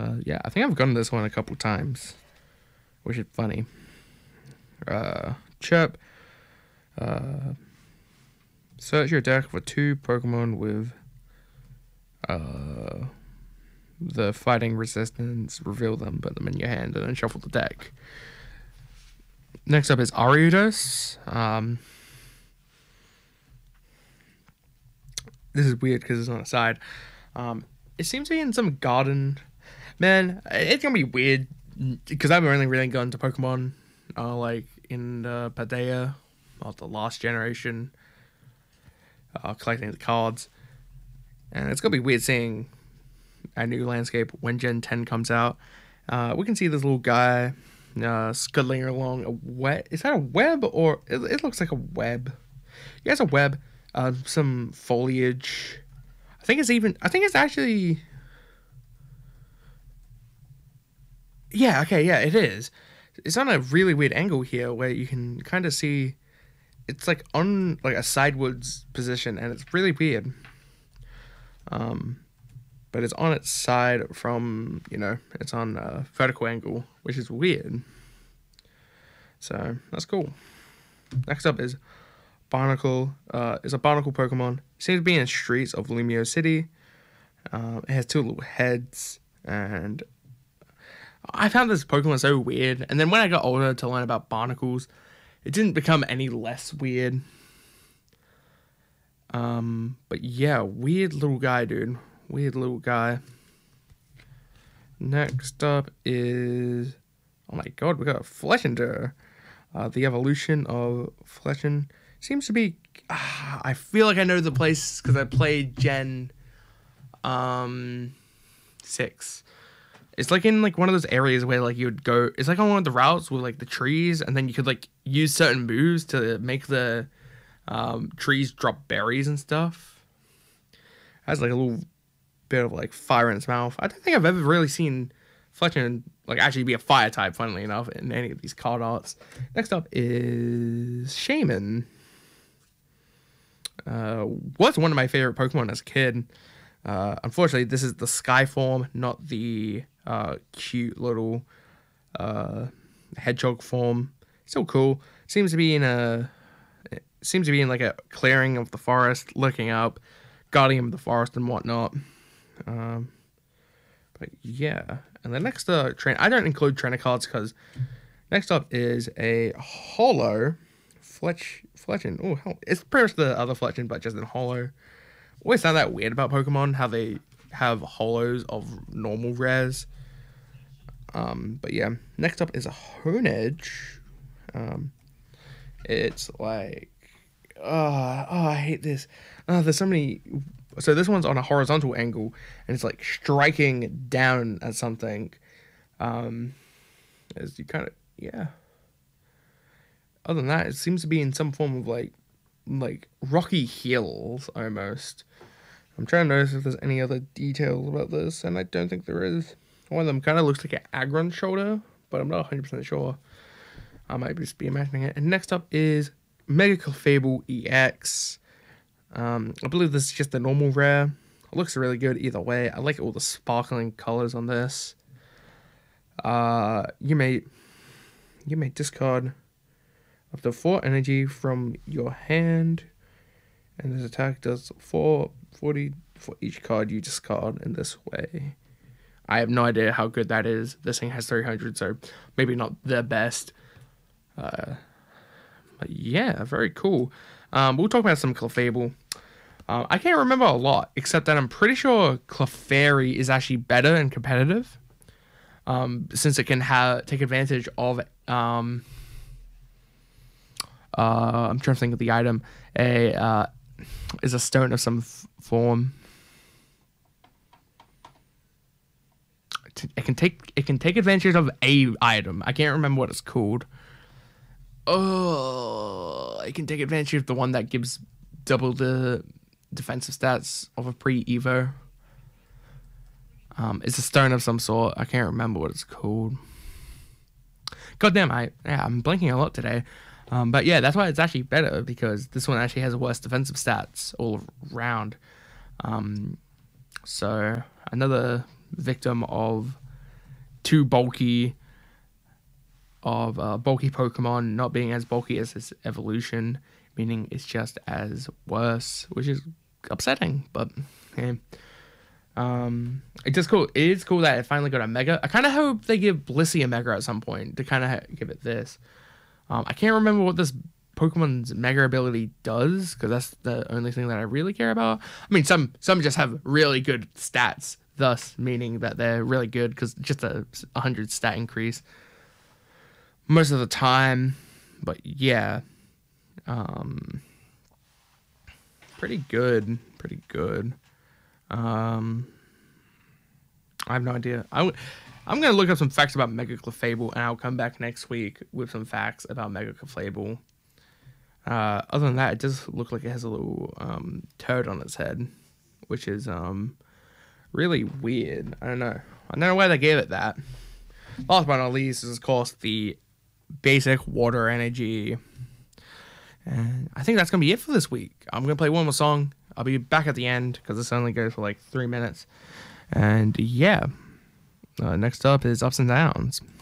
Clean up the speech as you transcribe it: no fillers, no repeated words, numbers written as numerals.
Yeah, I think I've gotten this one a couple times, which is funny. Chirp. Search your deck for 2 Pokemon with the fighting resistance. Reveal them, put them in your hand, and then shuffle the deck. Next up is Ariados. This is weird because it's on a side. It seems to be in some garden. Man, it's gonna be weird because I've only really gone to Pokemon, like in Paldea, or the last generation, collecting the cards, and it's gonna be weird seeing a new landscape when Gen 10 comes out. We can see this little guy scuttling along a web. Is that a web or it looks like a web? Yeah, it's a web. Some foliage. I think it's actually. Yeah, okay, yeah, it is. It's on a really weird angle here where you can kind of see it's like on like a sideways position and it's really weird. But it's on its side from, it's on a vertical angle, which is weird. So, that's cool. Next up is Barnacle. It's a Barnacle Pokemon. It seems to be in the streets of Lumio City. It has 2 little heads, and I found this Pokemon so weird. And then when I got older to learn about Barnacles, it didn't become any less weird. But yeah, weird little guy, dude. Weird little guy. Next up is, oh my god, we got Fletchinder. The evolution of Fletchin seems to be. I feel like I know the place because I played Gen 6. It's like in like one of those areas where like you would go. It's like on one of the routes with like the trees, and then you could like use certain moves to make the trees drop berries and stuff. It has like a little bit of like fire in its mouth. I don't think I've ever really seen Fletchinder like actually be a fire type, funnily enough, in any of these card arts. Next up is Shaman. Was one of my favorite Pokemon as a kid. Unfortunately, this is the Sky form, not the cute little hedgehog form. Still cool. Seems to be in like a clearing of the forest, looking up, guardian of the forest and whatnot. But yeah, and the next train, I don't include trainer cards because next up is a holo Fletchin. Oh, hell, it's pretty much the other Fletchin, but just in holo. Always found that weird about Pokemon, how they have holos of normal rares. But yeah, next up is a Honedge. It's like, I hate this. There's so many. So this one's on a horizontal angle, and it's like striking down at something. As you kind of, yeah. Other than that, it seems to be in some form of like rocky hills almost. I'm trying to notice if there's any other details about this, and I don't think there is. One of them kind of looks like an Aggron shoulder, but I'm not 100% sure. I might just be imagining it. And next up is Mega Clefable EX. I believe this is just a normal rare. It looks really good either way. I like all the sparkling colors on this. You may discard up to 4 energy from your hand, and this attack does 440 for each card you discard in this way. I have no idea how good that is. This thing has 300, so maybe not the best. But yeah, very cool. We'll talk about some Clefable. I can't remember a lot, except that I'm pretty sure Clefairy is actually better and competitive. Since it can take advantage of I'm trying to think of the item. Is a stone of some form. It can take advantage of a item. I can't remember what it's called. Oh, it can take advantage of the one that gives double the defensive stats of a pre-evo. It's a stone of some sort. I can't remember what it's called. Goddamn, I'm blanking a lot today. But yeah, that's why it's actually better, because this one actually has worse defensive stats all around. So another victim of too bulky of bulky Pokemon not being as bulky as its evolution, meaning it's just as worse, which is upsetting. But yeah. It's just cool. It is cool that it finally got a Mega. I kind of hope they give Blissey a Mega at some point to kind of give it this. I can't remember what this Pokemon's Mega ability does, because that's the only thing that I really care about. I mean, some just have really good stats, thus meaning that they're really good because just a 100 stat increase most of the time. But yeah, pretty good. I have no idea. I'm gonna look up some facts about Mega Clefable, and I'll come back next week with some facts about Mega Clefable. Other than that, it does look like it has a little turd on its head, which is really weird. I don't know why they gave it that. Last but not least is, of course, the basic water energy. And I think that's going to be it for this week. I'm going to play one more song. I'll be back at the end because this only goes for like 3 minutes. And yeah, next up is Ups and Downs.